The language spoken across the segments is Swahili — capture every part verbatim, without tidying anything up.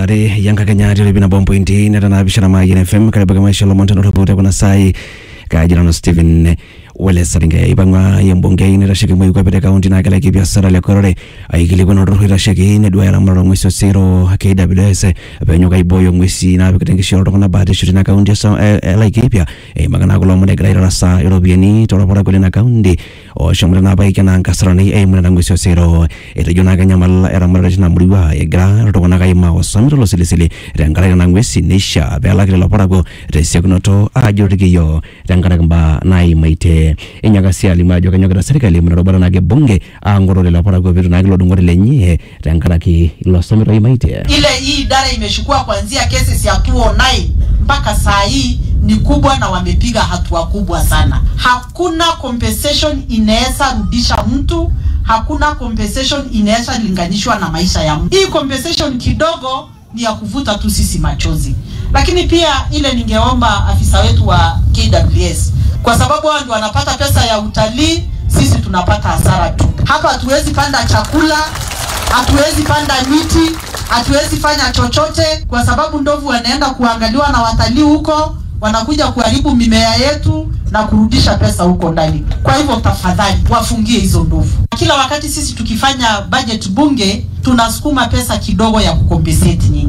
Are Yanka Kenya Telebina Bompointi Netana Bisharama Yen F M Karabaga Montano Reporter kuna sai Kajirano Stephen Wele Saringa Ibanga Yembonge in Rashiki Muka County Nakala Kibia Sarala Corre Aikiligono Rashiki Nedwara Maro Zero K W S Benuka Boyo Missy Navigating Short on a bad shooting account just like Kipia a Maganago Great Rasa European Torapora Golina County or Shamana Baikan and Castrani a Muranguso Zero a Junagayamal Eramarajana Muriwa a Gra Ronagaima or Samro Silicili Rangaran Wessi Nisha Bella Loporago Resegnoto Ajurigio Rangaramba Nai Maite Enyagasia lima joka nyoga serikali menarobara nage bonge angoro la para goviru naglo dungore lenye rankaraki lo samiro imaite ile hii idara imechukua kuanzia kesi ya two oh nine mpaka saa hii ni kubwa na wamepiga hatua kubwa sana. Hakuna compensation inaweza rudisha mtu, hakuna compensation inaweza linganishwa na maisha ya mtu. Hii compensation kidogo ni ya kuvuta tu sisi machozi. Lakini pia ile ningeomba afisa wetu wa K W S, kwa sababu wao ndio wanapata pesa ya utalii, sisi tunapata hasara tu. Hapa hatuwezi panda chakula, hatuwezi panda miti, hatuwezi fanya chochote kwa sababu ndovu wanaenda kuangaliwa na watalii huko, wanakuja kuharibu mimea yetu na kurudisha pesa huko ndani. Kwa hivyo tafadhali wafungie hizo ndovu. Kila wakati sisi tukifanya budget bunge tunasukuma pesa kidogo ya kukompensate nyinyi.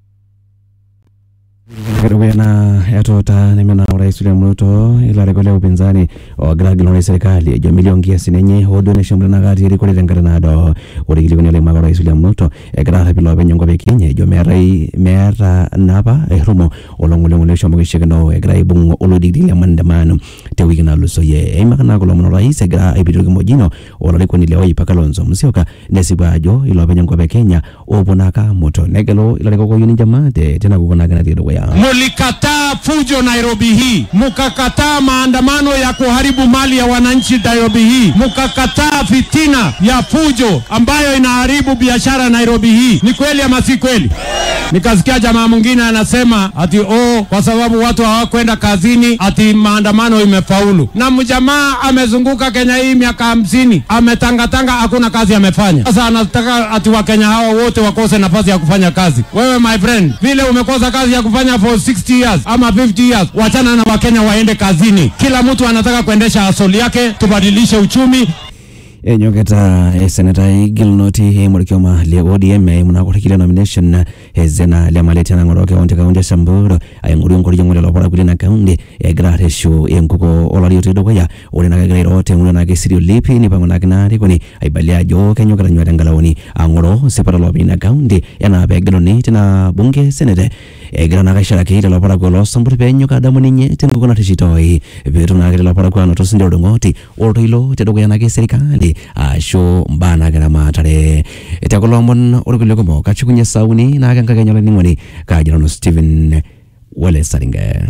Kwenye yatota nimena Rais William Ruto ila regole upinzani o gragilo na serikali jo milioni kiasi nenye hodo ne shambula na gari rikole dengara nado origili kwenye le mago Rais William Ruto e grara pilo benyongo bekinye jo merai mera naba e rumo olongole ngole shambwe shegeno e grai bungo olodigili mandamano te wigina luso ye e makana golo mono Rais e gra e bidogo mojino olole kwenye leo ipakalonzo msioka nesibwajo ilo benyongo bekenya obonaka moto negelo ila rego yuni jamate tena kubonaga na tido ya mulikataa fujo Nairobi hii, mukakataa maandamano ya kuharibu mali ya wananchi Nairobi hii, mukakataa fitina ya fujo ambayo inaharibu biashara Nairobi hii. Ni kweli ama si kweli? Nikasikia jamaa mwingine anasema ati oh, kwa sababu watu hawakwenda kazini ati maandamano imefaulu. Na mjamaa amezunguka Kenya hii miaka hamsini, ametangatanga hakuna kazi amefanya. Sasa anataka ati wa Kenya hawa wote wakose nafasi ya kufanya kazi. Wewe my friend, vile umekosa kazi ya kufanya for sixty years ama fifty years, wachana na Wakenya waende kazini. Kila mtu anataka kuendesha asoli yake, tubadilishe uchumi. E nyongeta e Senator Igil Noti e murikioma le O D M e munakotikile nomination e zena le maleti na ngoroke onte kaunti Samburu ay nguri ngori jongole lo para kulina kaunti e grate show e nguko olari tedo kwa ya ole na gagre rote nguna na gesiri lipi ni pangona kinari koni ay balia jo kenyo kala nywata ngalawoni angoro separa lo bina kaunti yana begelo ni tena bunge senete e grana kashara ke lo para golo Samburu penyo kada muninye tengo kona tishitoi beto na gele lo para kwa no tosinde dongoti orto ilo tedo kwa na gesiri kali asho mbana kana matare etakolomon orikulekomo kachukunya sauni na kankaganyala ningoni kajirano Stephen Wele Saringa.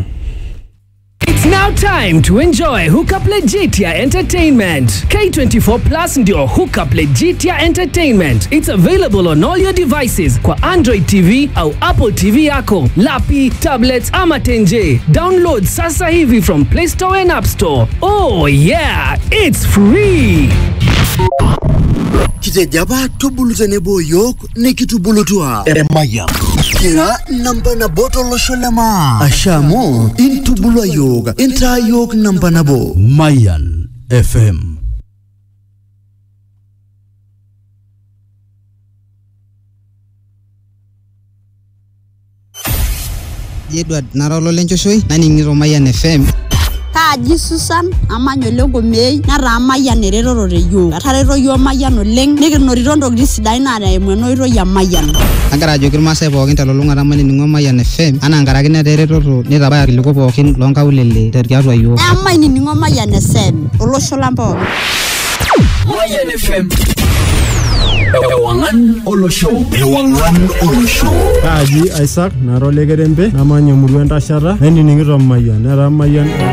It's now time to enjoy Hookup Legitia Entertainment. K twenty-four Plus ndio Hookup Legitia Entertainment. It's available on all your devices kwa Android T V au Apple T V yako, lapi, tablets ama tenje. Download sasa hivi from Play Store and App Store. Oh yeah, it's free. Kite jaba tubulu nebo yok ne kitubulu tuwa Eremaya kira namba na boto lo sholema ashamo intubulu yoga inta yok namba na bo Mayan F M. Edward Narolo Lenchoshoi nani ngiro Mayan F M. Kaji Susan amanyo lengo mei nara Mayan erero reyo atarero yo Mayan oleng nikinotito ntokitin sidain nara emwenoito ya Mayan. Agara ajoki irmaasai pookin telulung'ata mani ningo Mayan F M ana nkaraki neteretoto nitabaya irkiliku pookin loonkaulele tiatua yiok. Ama ningo Mayan F M olosho lang pookin. Mayan F M. Ewangan Olosho. Ewangan Olosho. Kaji Isaac Narole Gerembe namanya murwenda shara neni ningiro Mayan nera Mayan